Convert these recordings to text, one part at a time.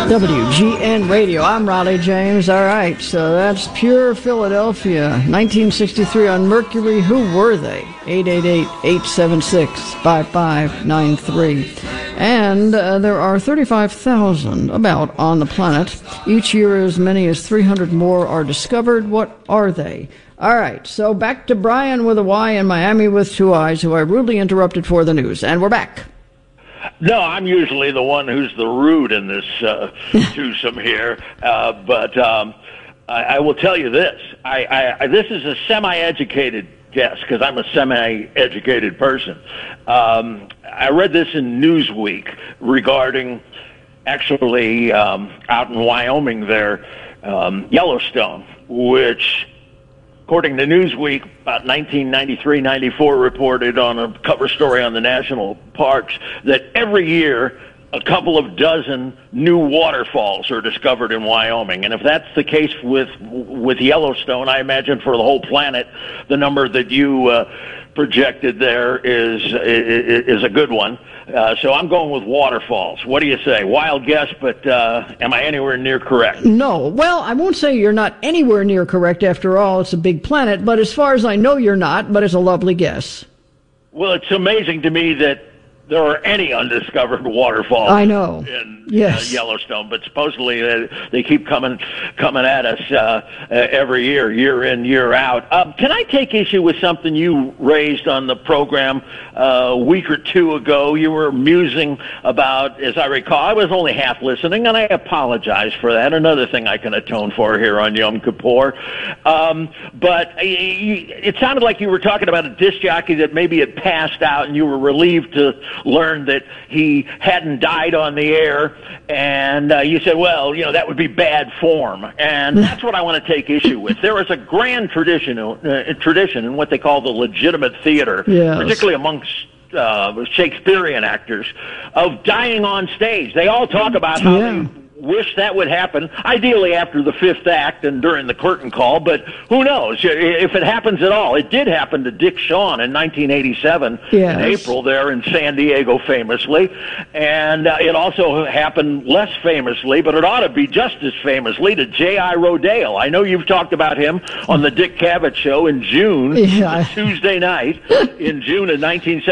WGN Radio. I'm Raleigh James. All right, so that's Pure Philadelphia, 1963 on Mercury. Who were they? 888-876-5593. And there are 35,000 about on the planet. Each year, as many as 300 more are discovered. What are they? All right, so back to Brian with a Y in Miami with two I's, who I rudely interrupted for the news. And we're back. No, I'm usually the one who's the rude in this twosome here, but I will tell you this. This is a semi-educated guess, because I'm a semi-educated person. I read this in Newsweek regarding, actually, out in Wyoming there, Yellowstone, which, according to Newsweek, about 1993-94 reported on a cover story on the national parks that every year a couple of dozen new waterfalls are discovered in Wyoming. And if that's the case with Yellowstone, I imagine for the whole planet, the number that you projected there is a good one. So I'm going with waterfalls. What do you say? Wild guess, but am I anywhere near correct? No. Well, I won't say you're not anywhere near correct. After all, it's a big planet. But as far as I know, you're not. But it's a lovely guess. Well, it's amazing to me that there are any undiscovered waterfalls. I know. In Yellowstone, but supposedly they keep coming at us every year in, year out. Can I take issue with something you raised on the program a week or two ago? You were musing about, as I recall, I was only half listening, and I apologize for that. Another thing I can atone for here on Yom Kippur. But it sounded like you were talking about a disc jockey that maybe had passed out, and you were relieved to learn that he hadn't died on the air, and you said, well, that would be bad form, and that's what I want to take issue with. There is a grand tradition in what they call the legitimate theater, particularly amongst Shakespearean actors, of dying on stage. They all talk about how they wish that would happen, ideally after the fifth act and during the curtain call, but who knows if it happens at all. It did happen to Dick Shawn in 1987 in April there in San Diego, famously, and it also happened less famously, but it ought to be just as famously, to J.I. Rodale. I know you've talked about him on the Dick Cavett Show in June, Tuesday night in June of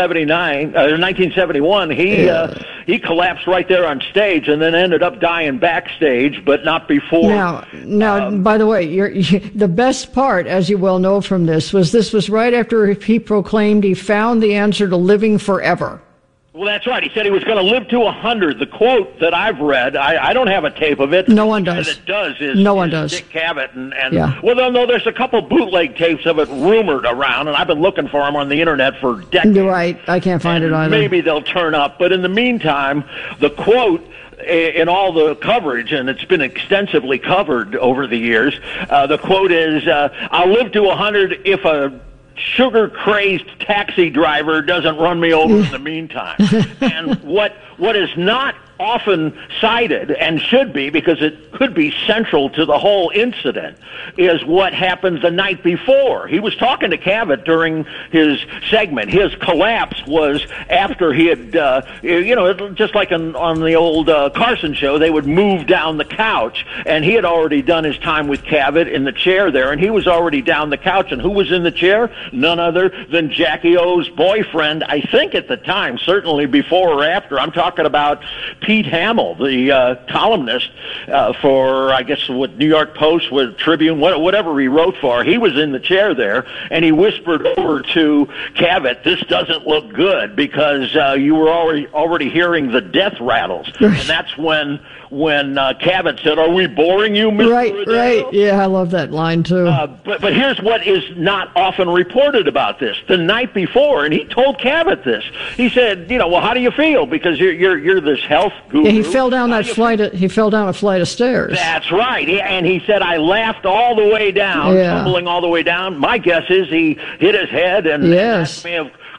1971. He collapsed right there on stage and then ended up dying backstage, but not before. Now, by the way, the best part, as you well know from this was right after he proclaimed he found the answer to living forever. Well, that's right. He said he was going to live to 100. The quote that I've read, I don't have a tape of it. No one does. That does is Dick Cavett. Well, no, there's a couple bootleg tapes of it rumored around, and I've been looking for them on the internet for decades. You're right. I can't find it either. Maybe they'll turn up. But in the meantime, the quote in all the coverage, and it's been extensively covered over the years, the quote is, I'll live to 100 if a sugar-crazed taxi driver doesn't run me over in the meantime. And what is not often cited, and should be, because it could be central to the whole incident, is what happens the night before. He was talking to Cavett during his segment. His collapse was after he had, just like on the old Carson show, they would move down the couch, and he had already done his time with Cavett in the chair there, and he was already down the couch, and who was in the chair? None other than Jackie O's boyfriend, I think at the time, certainly before or after. I'm talking about Pete Hamill, the columnist for, I guess, what New York Post, with Tribune, whatever he wrote for. He was in the chair there, and he whispered over to Cavett, "This doesn't look good," because you were already hearing the death rattles. And that's when Cavett said, "Are we boring you, Mr. Rodale?" Right. Yeah, I love that line, too. But here's what is not often reported about this. The night before, and he told Cavett this, he said, well, how do you feel? Because you're this health guru. Yeah, he fell down a flight of stairs. That's right. And he said, I laughed all the way down, tumbling all the way down. My guess is he hit his head, and that may have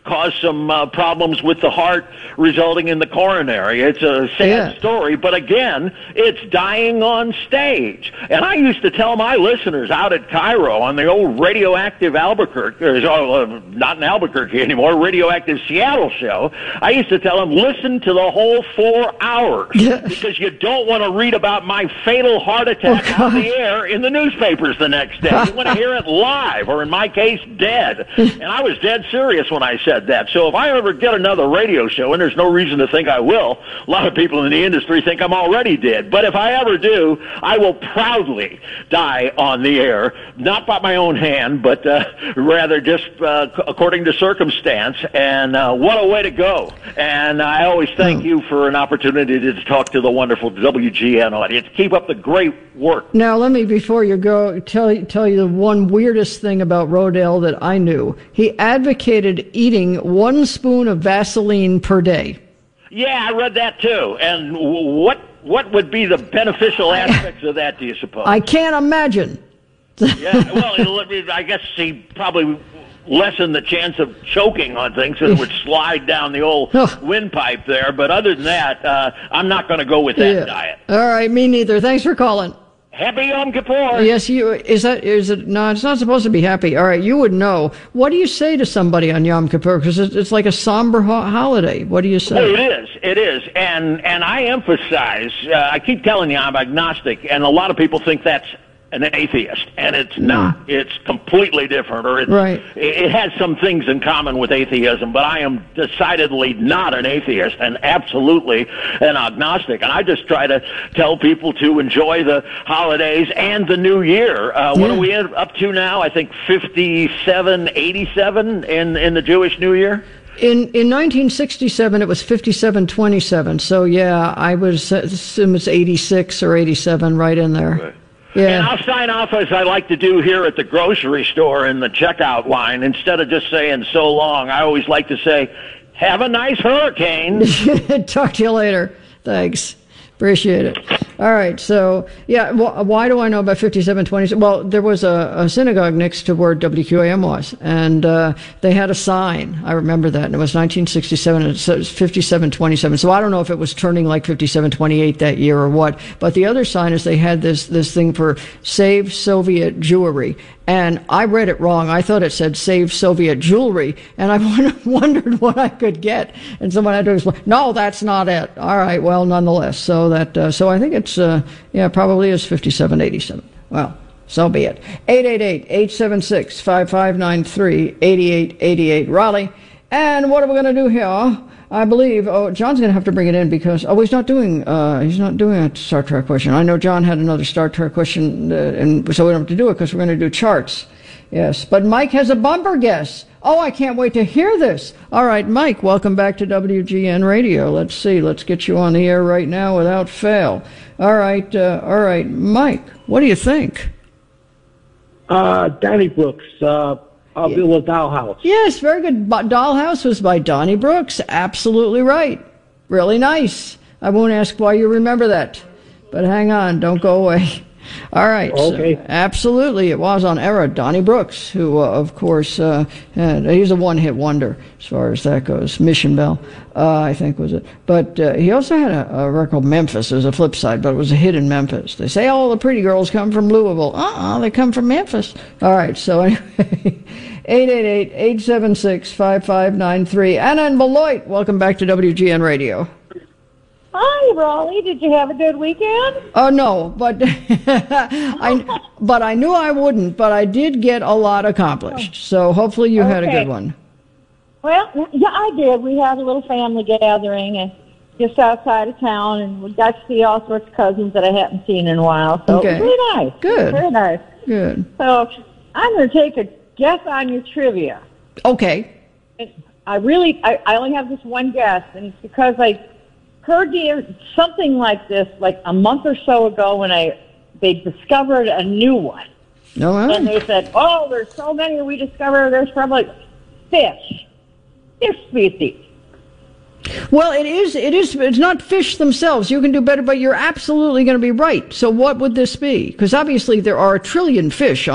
caused some problems with the heart, resulting in the coronary. It's a sad story, but again, it's dying on stage. And I used to tell my listeners out at Cairo on the old Radioactive Albuquerque, not in Albuquerque anymore, Radioactive Seattle show, I used to tell them, listen to the whole 4 hours, because you don't want to read about my fatal heart attack on the air in the newspapers the next day. You want to hear it live, or in my case, dead. And I was dead serious when I said that. So if I ever get another radio show, and there's no reason to think I will, a lot of people in the industry think I'm already dead. But if I ever do, I will proudly die on the air, not by my own hand, but rather just according to circumstance. And what a way to go. And I always thank you for an opportunity to talk to the wonderful WGN audience. Keep up the great work. Now, let me, before you go, tell you the one weirdest thing about Rodale that I knew. He advocated eating 1 spoon of Vaseline per day. Yeah, I read that too. And what would be the beneficial aspects of that, do you suppose? I can't imagine. Yeah, well, I guess he probably lessen the chance of choking on things, so it would slide down the old windpipe there. But other than that, I'm not going to go with that diet. All right, me neither. Thanks for calling. Happy Yom Kippur. Yes, is it? No, it's not supposed to be happy. All right, you would know. What do you say to somebody on Yom Kippur? Because it's like a somber holiday. What do you say? Oh, it is. And I emphasize, I keep telling you I'm agnostic, and a lot of people think that's an atheist, and it's not. It's completely different, or it has some things in common with atheism, but I am decidedly not an atheist and absolutely an agnostic. And I just try to tell people to enjoy the holidays and the new year. What are we up to now? I think 5787 in the Jewish New Year. In 1967, it was 5727. So yeah, I was assume it's 86 or 87, right in there. Right. Yeah. And I'll sign off as I like to do here at the grocery store in the checkout line. Instead of just saying so long, I always like to say, have a nice hurricane. Talk to you later. Thanks. Appreciate it. All right. So, yeah, why do I know about 5727? Well, there was a synagogue next to where WQAM was, and they had a sign. I remember that, and it was 1967, and it says 5727. So I don't know if it was turning like 5728 that year or what, but the other sign is they had this thing for Save Soviet Jewry. And I read it wrong. I thought it said Save Soviet Jewelry, and I wondered what I could get. And someone had to explain, no, that's not it. All right, well, nonetheless. So so I think it's, probably is 5787. Well, so be it. 888-876-5593, 8888 Raleigh. And what are we going to do here? I believe, John's going to have to bring it in because, he's not doing a Star Trek question. I know John had another Star Trek question, and so we don't have to do it because we're going to do charts. Yes, but Mike has a bumper guess. Oh, I can't wait to hear this. All right, Mike, welcome back to WGN Radio. Let's see. Let's get you on the air right now without fail. All right, Mike, what do you think? Donnybrook's, I'll build a dollhouse. Yes, very good. Dollhouse was by Donnie Brooks. Absolutely right. Really nice. I won't ask why you remember that, but hang on. Don't go away. All right. Okay. So, absolutely. It was on era. Donnie Brooks, who, of course, he's a one-hit wonder as far as that goes. Mission Bell, I think was it. But he also had a record called Memphis as a flip side, but it was a hit in Memphis. They say all the pretty girls come from Louisville. They come from Memphis. All right. So anyway, 888-876-5593. Anna in Beloit, welcome back to WGN Radio. Hi, Raleigh. Did you have a good weekend? Oh, no, but I knew I wouldn't, but I did get a lot accomplished. So hopefully you had a good one. Well, yeah, I did. We had a little family gathering just outside of town, and we got to see all sorts of cousins that I hadn't seen in a while. So it was really nice. Good. Very nice. Good. So I'm going to take a guess on your trivia. Okay. I only have this one guess, and it's because I heard something like this like a month or so ago when they discovered a new one. No, and they said, there's so many we discovered. There's probably fish species. Well, it is. It's not fish themselves. You can do better, but you're absolutely going to be right. So what would this be? Because obviously there are a trillion fish on